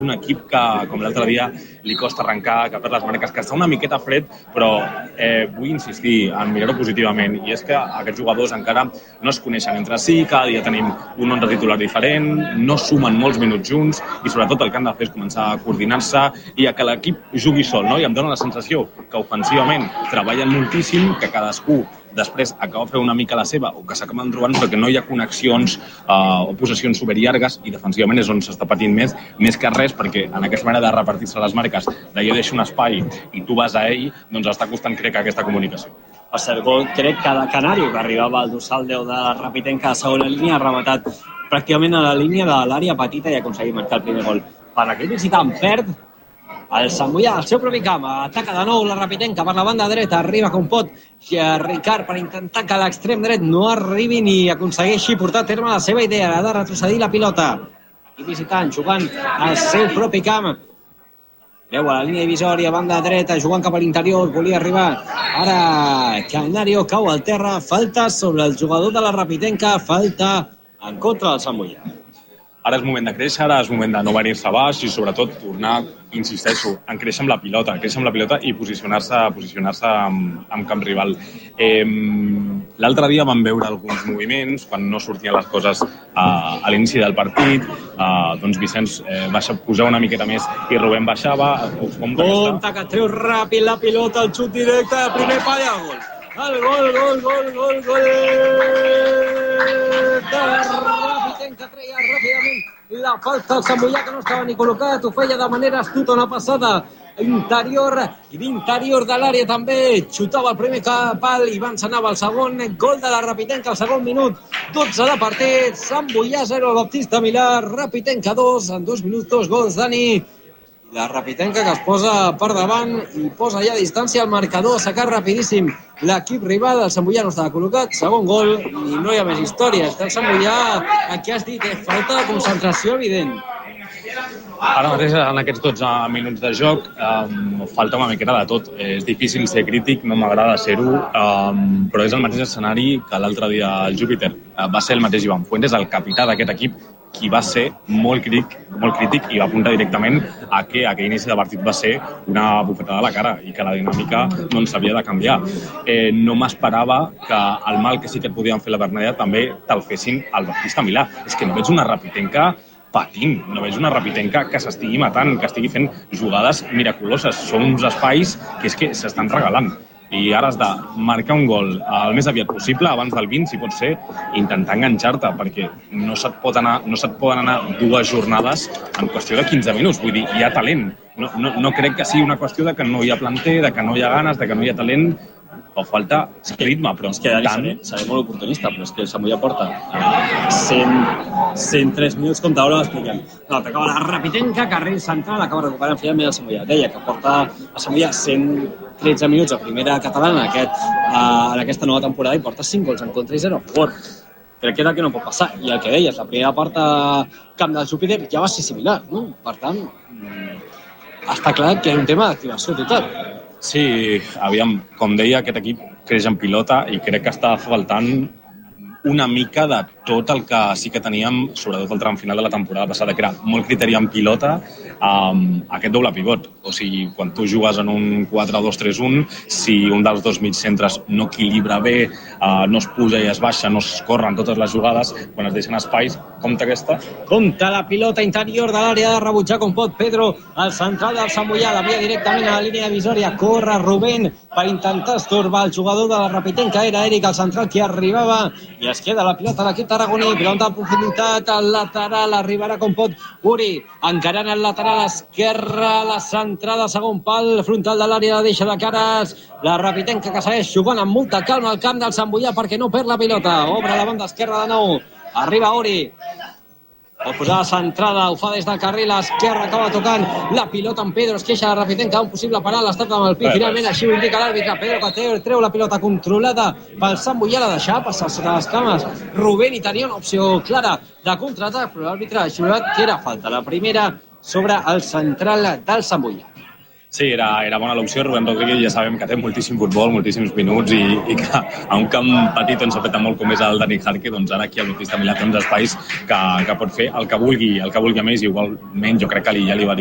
un equip que, com l'altre dia, li costa arrencar, que perd les marques, que està una miqueta fred, però vull insistir en mirar-ho positivament, i és que aquests jugadors encara no es coneixen entre si, cada dia tenim un 11 titular diferent, no sumen molts minuts junts, i sobretot el que han de fer és començar a coordinar-se i a que l'equip jugui sol, no? I em dóna la sensació que ofensivament treballen moltíssim, que cadascú després acaba fent una mica la seva o que s'acaben trobant, però que no hi ha connexions o possessions superllargues, i defensivament és on s'està patint més que res, perquè en aquesta manera de repartir-se les marques, de jo deixo un espai i tu vas a ell, doncs està costant, crec, aquesta comunicació. El cert gol, crec que de Canario, que arribava al dorsal 10 de Rapitenca a segona línia, ha rematat pràcticament a la línia de l'àrea petita i ha aconseguit marcar el primer gol. Per l'equip visitant perd el Sant Moià, el seu propi camp, ataca de nou la Rapitenca per la banda dreta, arriba com pot Ricard per intentar que l'extrem dret no arribi ni aconsegueixi portar a terme la seva idea, ha de retrocedir la pilota. I visitant, jugant al seu propi camp. Veu a la línia divisòria, banda dreta, jugant cap a l'interior, volia arribar. Ara Canario cau al terra, falta sobre el jugador de la Rapitenca, falta en contra del Sant Moià. Ara és moment de créixer, ara és moment de no venir-se baix i sobretot tornar, insisteixo, en créixer amb la pilota i posicionar-se en camp rival. L'altre dia vam veure alguns moviments, quan no sortien les coses a l'inici del partit, doncs Vicenç pujava una miqueta més i Rubén baixava. Compte que treu ràpid la pilota, el xut directe, el primer pal i el gol. El gol de Rapitenca, treia ràpidament la falta al Sant Moià, que no estava ni col·locat, ho feia de manera astuta, una passada interior i d'interior de l'àrea també, xutava el primer pal i van s'anava el segon gol de la Rapitenca al segon minut, 12 de partit, Sant Moià 0 al Baptista Milà, Rapitenca 2, en 2 minuts 2 gols, Dani. La Rapitenca que es posa per davant i posa ja a distància el marcador, assecar rapidíssim l'equip rival, el Sant Moià no estava col·locat, segon gol i no hi ha més història, està el Sant Moià, aquí has dit, falta de concentració evident. Ara mateix, en aquests 12 minuts de joc, falta una miqueta de tot. És difícil ser crític, no m'agrada ser-ho, però és el mateix escenari que l'altre dia al Júpiter. Va ser el mateix Iván Fuentes, el capità d'aquest equip, qui va ser molt crític i va apuntar directament a que aquell inici de partit va ser una bufetada a la cara i que la dinàmica no s'havia de canviar. No m'esperava que el mal que sí que et podien fer la Bernadette també te'l fessin al Baptista Milà. És que no veig una Rapitenca patint, no veig una Rapitenca que s'estigui matant, que estigui fent jugades miraculoses. Són uns espais que és que s'estan regalant. I ara has de marcar un gol el més aviat possible, abans del 20, si pot ser, intentar enganxar-te, perquè no se't poden anar 2 jornades en qüestió de 15 minuts. Vull dir, hi ha talent. No crec que sigui una qüestió de que no hi ha planter, de que no hi ha ganes, de que no hi ha talent, o falta ritme, però... És que seré molt oportunista, però és que el Sant Moià porta 103 minuts, com t'haurà d'explicar. T'acaba la Rapitenca, carril central, acaba recuperant finalment el Sant Moià. Deia que porta el Sant Moià 113 minuts a primera catalana en aquesta nova temporada i porta 5 gols en contra i 0 a favor. Crec que era el que no pot passar. I el que deies, la primera part a camp del Júpiter ja va ser similar, no? Per tant, està clar que era un tema d'activació total. Sí, aviam, com deia, aquest equip creix en pilota i crec que està faltant una mica de tot el que sí que teníem, sobretot el tram final de la temporada passada, que era molt criteri en pilota, aquest doble pivot. O sigui, quan tu jugues en un 4-2-3-1, si un dels dos mig centres no equilibra bé, no es puja i es baixa, no es corren totes les jugades, quan es deixen espais, compta aquesta? Compta la pilota interior de l'àrea, de rebutjar com pot Pedro, el central del Sant Moià, l'havia directament a la línia divisòria, corre Rubén per intentar estorbar el jugador de la Rapitenca, era Eric, el central que arribava, i es queda la pilota a l'equip tarragoní, pilota de profunditat, el lateral, arribarà com pot Uri, encarant el lateral esquerre, la centrada, segon pal, frontal de l'àrea, la deixa de cares, la Rapitenca que segueix jugant amb molta calma al camp del Sant Moià perquè no perd la pilota, obre la banda esquerra de nou, arriba Uri, pot posar la centrada, ho fa des del carril esquerre, acaba tocant la pilota en Pedro, es queixa la Rapitenca, un possible paral, l'estat amb el pit, finalment així ho indica l'àrbitre, Pedro que treu la pilota controlada pel Sant Moià, la deixava passar sota les cames, Rubén, i tenia una opció clara de contraatac, però l'àrbitre ha xiulat que era falta, la primera sobre el central del Sant Moià. Sí, era bona l'opció. Rubén Rodríguez ja sabem que té moltíssim futbol, moltíssims minuts i que a un camp petit on s'ha fet molt com és el Dani Jarque, doncs ara aquí el Bautista Milà té uns espais que pot fer el que vulgui a més, igualment jo crec que ja li va dir